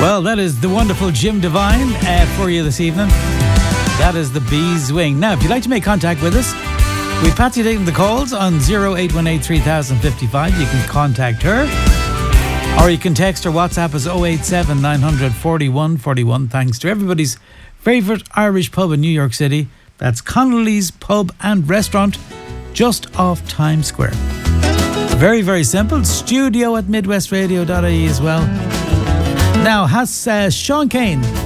Well, that is the wonderful Jim Devine for you this evening. That is the Bees Wing. Now, if you'd like to make contact with us, we've Patsy taking the calls on 0818 3055. You can contact her. Or you can text or WhatsApp us 087 900 4141. Thanks to everybody's favourite Irish pub in New York City. That's Connolly's Pub and Restaurant, just off Times Square. Very, very simple. Studio at midwestradio.ie as well. Now, has Sean Kane